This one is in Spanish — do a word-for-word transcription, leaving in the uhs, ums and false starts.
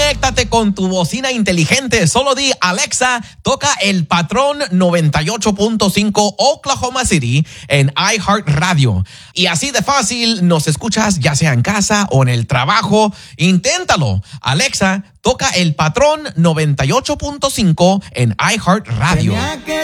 Conéctate con tu bocina inteligente. Solo di, Alexa, toca el patrón noventa y ocho punto cinco Oklahoma City en iHeartRadio. Y así de fácil nos escuchas ya sea en casa o en el trabajo. Inténtalo. Alexa, toca el patrón noventa y ocho punto cinco en iHeartRadio. Tenía que